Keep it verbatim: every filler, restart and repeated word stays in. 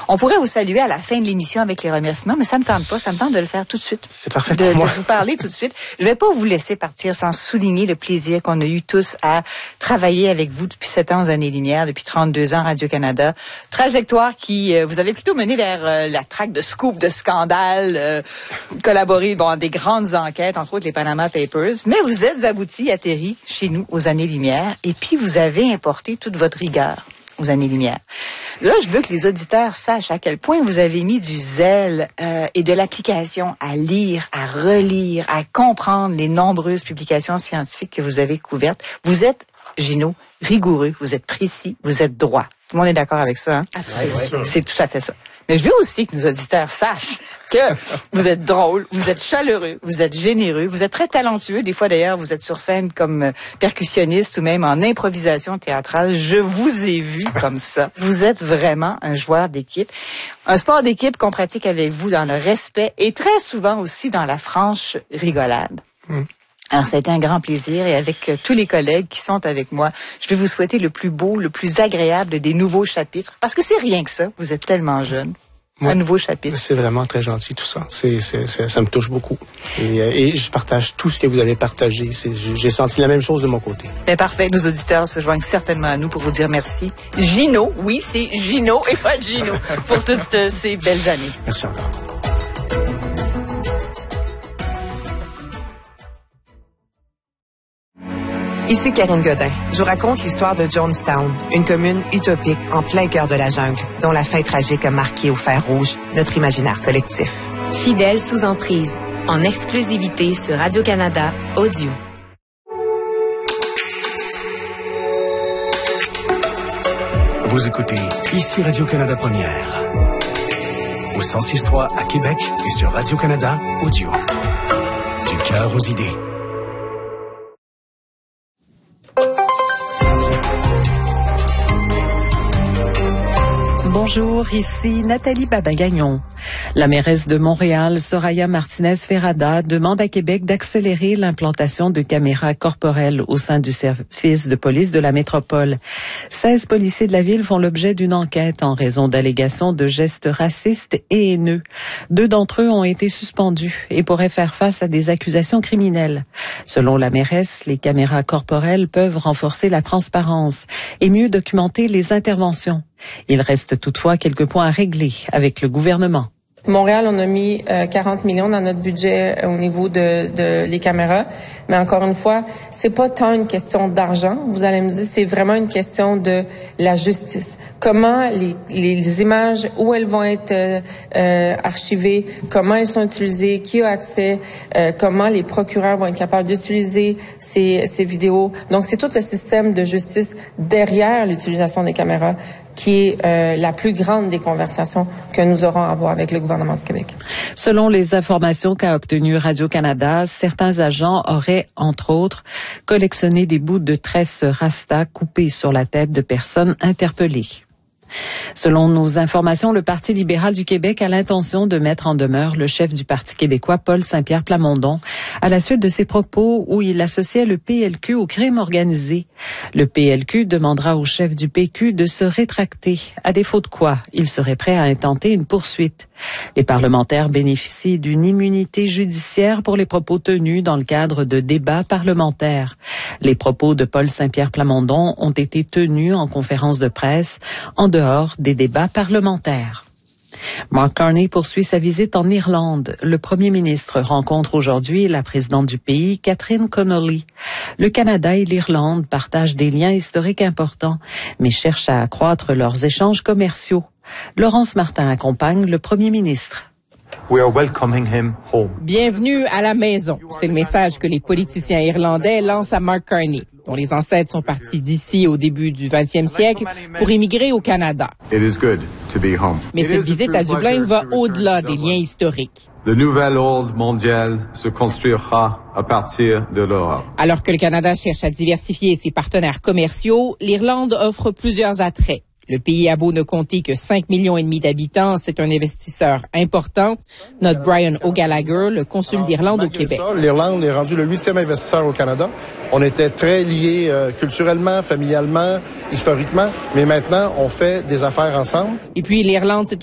On pourrait vous saluer à la fin de l'émission avec les remerciements, mais ça me tente pas. Ça me tente de le faire tout de suite. C'est parfait de, pour moi. De vous parler tout de suite. Je vais pas vous laisser partir sans souligner le plaisir qu'on a eu tous à travailler avec vous depuis sept ans aux Années-Lumière, depuis trente-deux ans Radio-Canada. Trajectoire qui, euh, vous avez plutôt mené vers euh, la traque de scoop, de scandale, euh, collaboré bon, dans des grandes enquêtes, entre autres les Panama Papers. Mais vous êtes abouti, atterri chez nous aux Années-Lumière, et puis vous avez importé toute votre rigueur aux Années-Lumière. Là, je veux que les auditeurs sachent à quel point vous avez mis du zèle euh, et de l'application à lire, à relire, à comprendre les nombreuses publications scientifiques que vous avez couvertes. Vous êtes, Gino, rigoureux, vous êtes précis, vous êtes droit. Tout le monde est d'accord avec ça, hein? Absolument. C'est tout à fait ça. Mais je veux aussi que nos auditeurs sachent que vous êtes drôle, vous êtes chaleureux, vous êtes généreux, vous êtes très talentueux. Des fois, d'ailleurs, vous êtes sur scène comme percussionniste ou même en improvisation théâtrale. Je vous ai vu comme ça. Vous êtes vraiment un joueur d'équipe. Un sport d'équipe qu'on pratique avec vous dans le respect et très souvent aussi dans la franche rigolade. Mm. Alors, ça a été un grand plaisir et avec euh, tous les collègues qui sont avec moi, je vais vous souhaiter le plus beau, le plus agréable des nouveaux chapitres. Parce que c'est rien que ça. Vous êtes tellement jeune. Ouais, un nouveau chapitre. C'est vraiment très gentil tout ça. C'est, c'est, c'est ça me touche beaucoup. Et, et je partage tout ce que vous avez partagé. C'est, j'ai senti la même chose de mon côté. Ben parfait. Nos auditeurs se joignent certainement à nous pour vous dire merci. Gino, oui, c'est Gino et pas Gino pour toutes euh, ces belles années. Merci encore. Ici Karine Godin. Je vous raconte l'histoire de Jonestown, une commune utopique en plein cœur de la jungle, dont la fin tragique a marqué au fer rouge notre imaginaire collectif. Fidèle sous emprise, en exclusivité sur Radio-Canada Audio. Vous écoutez ici Radio-Canada Première, au cent six point trois à Québec et sur Radio-Canada Audio. Du cœur aux idées. Bonjour, ici Nathalie Babin-Gagnon. La mairesse de Montréal, Soraya Martinez-Ferrada, demande à Québec d'accélérer l'implantation de caméras corporelles au sein du service de police de la métropole. seize policiers de la ville font l'objet d'une enquête en raison d'allégations de gestes racistes et haineux. Deux d'entre eux ont été suspendus et pourraient faire face à des accusations criminelles. Selon la mairesse, les caméras corporelles peuvent renforcer la transparence et mieux documenter les interventions. Il reste toutefois quelques points à régler avec le gouvernement. Montréal, on a mis euh, quarante millions dans notre budget euh, au niveau de, de les caméras, mais encore une fois, c'est pas tant une question d'argent. Vous allez me dire, c'est vraiment une question de la justice. Comment les, les, les images, où elles vont être euh, euh, archivées, comment elles sont utilisées, qui a accès, euh, comment les procureurs vont être capables d'utiliser ces, ces vidéos. Donc, c'est tout le système de justice derrière l'utilisation des caméras qui est euh, la plus grande des conversations que nous aurons à avoir avec le gouvernement du Québec. Selon les informations qu'a obtenues Radio-Canada, certains agents auraient, entre autres, collectionné des bouts de tresses rasta coupées sur la tête de personnes interpellées. Selon nos informations, le Parti libéral du Québec a l'intention de mettre en demeure le chef du Parti québécois, Paul Saint-Pierre Plamondon, à la suite de ses propos où il associait le P L Q au crime organisé. Le P L Q demandera au chef du P Q de se rétracter, à défaut de quoi il serait prêt à intenter une poursuite. Les parlementaires bénéficient d'une immunité judiciaire pour les propos tenus dans le cadre de débats parlementaires. Les propos de Paul Saint-Pierre Plamondon ont été tenus en conférence de presse en dehors des débats parlementaires. Mark Carney poursuit sa visite en Irlande. Le premier ministre rencontre aujourd'hui la présidente du pays, Catherine Connolly. Le Canada et l'Irlande partagent des liens historiques importants, mais cherchent à accroître leurs échanges commerciaux. Laurence Martin accompagne le premier ministre. We are welcoming him home. Bienvenue à la maison. C'est le message que les politiciens irlandais lancent à Mark Carney, dont les ancêtres sont partis d'ici au début du vingtième siècle pour immigrer au Canada. It is good to be home. Mais cette visite à Dublin va au-delà des liens historiques. Le nouvel ordre mondial se construira à partir de l'Europe. Alors que le Canada cherche à diversifier ses partenaires commerciaux, l'Irlande offre plusieurs attraits. Le pays a beau ne compter que cinq millions et demi d'habitants, c'est un investisseur important. Notre Brian O'Gallagher, le consul d'Irlande au Québec. L'Irlande est rendue le huitième investisseur au Canada. On était très liés euh, culturellement, familialement, historiquement, mais maintenant, on fait des affaires ensemble. Et puis l'Irlande, c'est